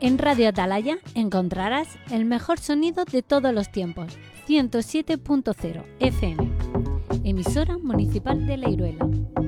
En Radio Atalaya encontrarás el mejor sonido de todos los tiempos. 107.0 FM, emisora municipal de La Iruela.